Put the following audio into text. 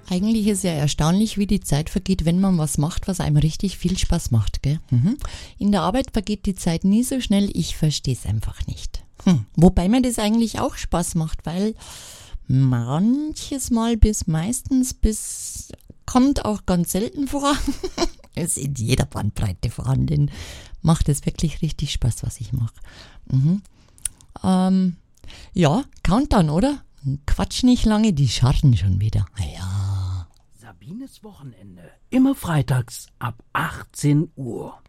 Eigentlich ist ja erstaunlich, wie die Zeit vergeht, wenn man was macht, was einem richtig viel Spaß macht, gell? In der Arbeit vergeht die Zeit nie so schnell, ich verstehe es einfach nicht. Wobei mir das eigentlich auch Spaß macht, weil manches Mal bis kommt auch ganz selten vor. Ist in jeder Bandbreite vorhanden. Macht es wirklich richtig Spaß, was ich mache. Ja, Countdown, oder? Quatsch nicht lange, die scharren schon wieder. Ja. Sabines Wochenende. Immer freitags ab 18 Uhr.